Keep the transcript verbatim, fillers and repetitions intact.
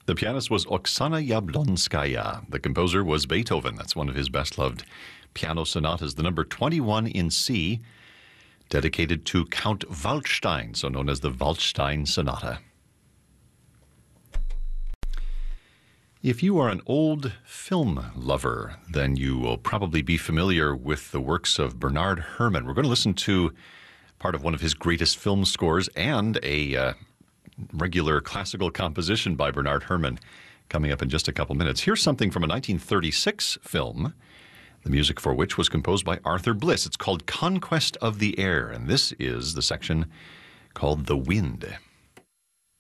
The pianist was Oksana Yablonskaya. The composer was Beethoven. That's one of his best-loved piano sonatas, the number twenty-one in C, dedicated to Count Waldstein, so known as the Waldstein Sonata. If you are an old film lover, then you will probably be familiar with the works of Bernard Herrmann. We're going to listen to part of one of his greatest film scores and a uh, regular classical composition by Bernard Herrmann coming up in just a couple minutes. Here's something from a nineteen thirty-six film, the music for which was composed by Arthur Bliss. It's called Conquest of the Air, and this is the section called The Wind.